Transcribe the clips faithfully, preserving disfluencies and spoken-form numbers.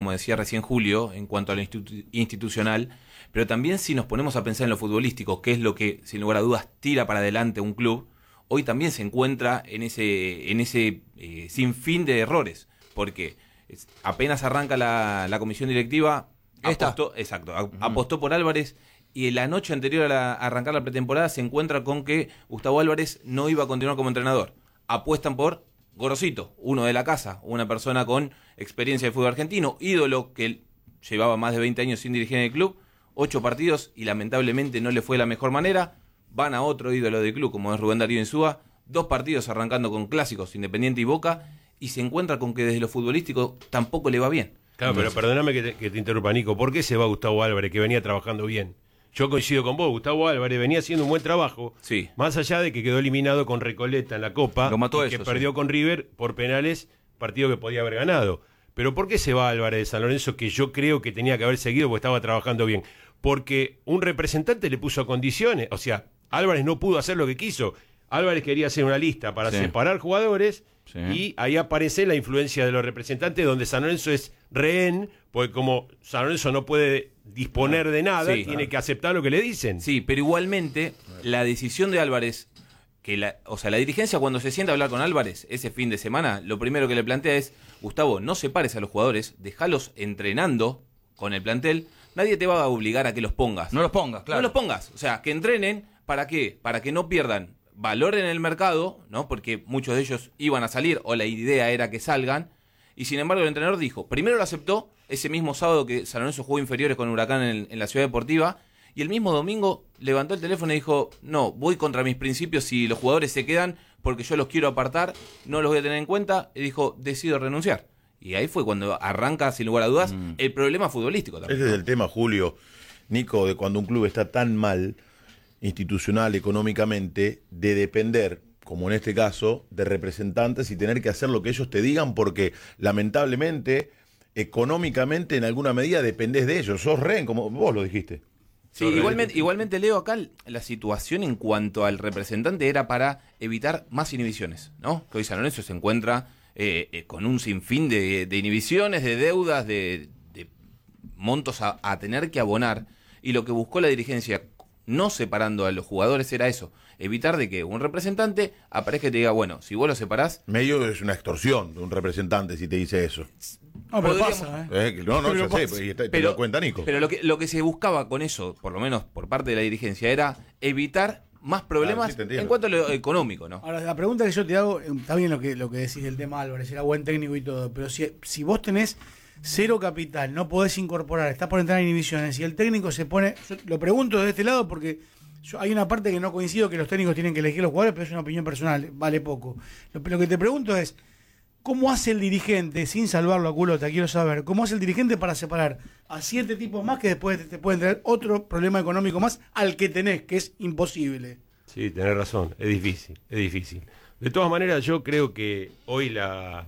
como decía recién Julio, en cuanto a lo institu- institucional, pero también si nos ponemos a pensar en lo futbolístico, que es lo que, sin lugar a dudas, tira para adelante un club, hoy también se encuentra en ese, en ese eh, sinfín de errores, porque es, apenas arranca la, la comisión directiva, apostó, exacto, a, uh-huh. apostó por Álvarez, y la noche anterior a, la, a arrancar la pretemporada se encuentra con que Gustavo Álvarez no iba a continuar como entrenador. Apuestan por Gorosito, uno de la casa, una persona con experiencia de fútbol argentino, ídolo que él llevaba más de veinte años sin dirigir en el club, ocho partidos y lamentablemente no le fue de la mejor manera. Van a otro ídolo del club como es Rubén Darío Insúa, dos partidos arrancando con clásicos, Independiente y Boca, y se encuentra con que desde lo futbolístico tampoco le va bien. Claro, Entonces, pero perdóname que te, que te interrumpa, Nico, ¿por qué se va Gustavo Álvarez, que venía trabajando bien? Yo coincido con vos, Gustavo Álvarez venía haciendo un buen trabajo, sí. Más allá de que quedó eliminado con Recoleta en la Copa, Lo mató y eso, que sí. perdió con River por penales, partido que podía haber ganado. Pero ¿por qué se va Álvarez de San Lorenzo, que yo creo que tenía que haber seguido porque estaba trabajando bien? Porque un representante le puso condiciones, o sea, Álvarez no pudo hacer lo que quiso. Álvarez quería hacer una lista para sí. separar jugadores, sí. y ahí aparece la influencia de los representantes, donde San Lorenzo es rehén, porque como San Lorenzo no puede disponer de nada, sí, tiene claro. que aceptar lo que le dicen. Sí, pero igualmente la decisión de Álvarez, que la, o sea, la dirigencia cuando se sienta a hablar con Álvarez ese fin de semana, lo primero que le plantea es, Gustavo, no separes a los jugadores, dejalos entrenando con el plantel, nadie te va a obligar a que los pongas. No los pongas, claro. No los pongas, o sea, que entrenen, ¿para qué? Para que no pierdan valor en el mercado, ¿no? Porque muchos de ellos iban a salir, o la idea era que salgan, y sin embargo el entrenador dijo, primero lo aceptó, ese mismo sábado que San Lorenzo jugó inferiores con Huracán en, en la Ciudad Deportiva, y el mismo domingo levantó el teléfono y dijo, no, voy contra mis principios si los jugadores se quedan porque yo los quiero apartar, no los voy a tener en cuenta, y dijo, decido renunciar. Y ahí fue cuando arranca, sin lugar a dudas, mm. el problema futbolístico también. Ese es el tema, Julio, Nico, de cuando un club está tan mal, institucional, económicamente, de depender, como en este caso, de representantes y tener que hacer lo que ellos te digan, porque lamentablemente, económicamente, en alguna medida dependés de ellos. Sos rehén, como vos lo dijiste. Sí, igualmente, igualmente Leo, acá la situación en cuanto al representante era para evitar más inhibiciones, ¿no? Que hoy San Lorenzo se encuentra eh, eh, con un sinfín de, de inhibiciones, de deudas, de, de montos a, a tener que abonar, y lo que buscó la dirigencia, no separando a los jugadores, era eso, evitar de que un representante aparezca y te diga, bueno, si vos lo separás... Medio es una extorsión de un representante si te dice eso. No, pero Podríamos... pasa, ¿eh? Eh, no, no, Pero ya pasa. sé, pues, y está- te Pero, lo cuenta Nico. pero lo que lo que se buscaba con eso, por lo menos por parte de la dirigencia, era evitar más problemas Claro, sí, te entiendo. en cuanto a lo económico, ¿no? Ahora, la pregunta que yo te hago, eh, está bien lo que, lo que decís del tema Álvarez, era buen técnico y todo, pero si, si vos tenés cero capital, no podés incorporar, estás por entrar en inhibiciones, y el técnico se pone, yo lo pregunto desde este lado porque yo, hay una parte que no coincido que los técnicos tienen que elegir los jugadores, pero es una opinión personal, vale poco. Lo, lo que te pregunto es, ¿cómo hace el dirigente, sin salvarlo a culota, quiero saber, cómo hace el dirigente para separar a siete tipos más que después te, te pueden traer otro problema económico más al que tenés, que es imposible? Sí, tenés razón, es difícil, es difícil. De todas maneras, yo creo que hoy la,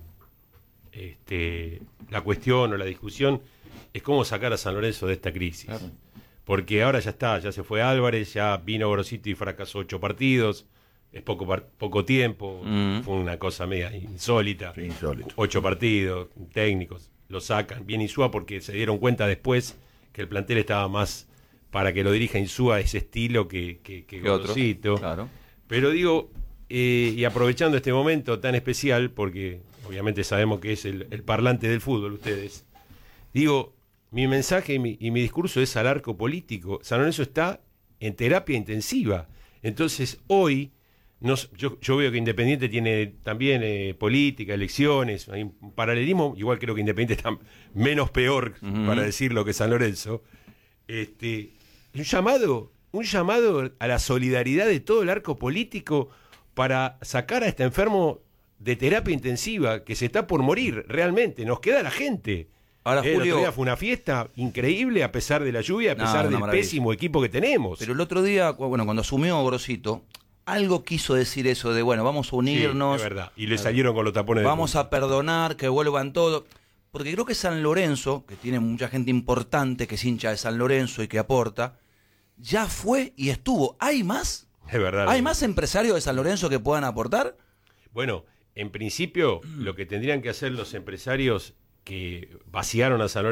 este, la cuestión o la discusión es cómo sacar a San Lorenzo de esta crisis. Claro. Porque ahora ya está, ya se fue Álvarez, ya vino Gorosito y fracasó ocho partidos, es poco par- poco tiempo, mm. fue una cosa media insólita. Sí, insólito. Ocho partidos, técnicos, lo sacan. Bien Insúa porque se dieron cuenta después que el plantel estaba más para que lo dirija Insúa ese estilo que, que, que Gorosito. Claro. Pero digo, eh, y aprovechando este momento tan especial, porque obviamente sabemos que es el, el parlante del fútbol ustedes, digo, mi mensaje y mi, y mi discurso es al arco político. San Lorenzo está en terapia intensiva. Entonces hoy, nos, yo, yo veo que Independiente tiene también eh, política, elecciones, hay un paralelismo, igual creo que Independiente está menos peor, uh-huh. para decirlo, que San Lorenzo. Este, un llamado, un llamado a la solidaridad de todo el arco político para sacar a este enfermo de terapia intensiva que se está por morir, realmente. Nos queda la gente. Ahora, eh, Julio, el otro día fue una fiesta increíble a pesar de la lluvia, a pesar no, del maravilla. pésimo equipo que tenemos. Pero el otro día, bueno, cuando asumió Gorosito, algo quiso decir eso de, bueno, vamos a unirnos. Sí, es verdad, y le salieron con los tapones. Vamos de a perdonar, que vuelvan todos. Porque creo que San Lorenzo, que tiene mucha gente importante que es hincha de San Lorenzo y que aporta, ya fue y estuvo. ¿Hay más? Es verdad. ¿Hay más empresarios de San Lorenzo que puedan aportar? Bueno, en principio, lo que tendrían que hacer los empresarios que vaciaron a San Lorenzo